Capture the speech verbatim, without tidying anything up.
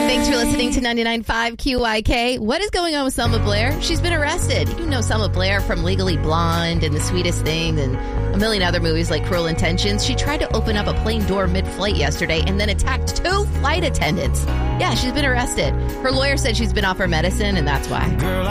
Thanks for listening to ninety-nine point five Q I K. What is going on with Selma Blair? She's been arrested. You know Selma Blair from Legally Blonde and The Sweetest Thing and a million other movies like Cruel Intentions. She tried to open up a plane door mid-flight yesterday and then attacked two flight attendants. Yeah, she's been arrested. Her lawyer said she's been off her medicine, and that's why. Girl,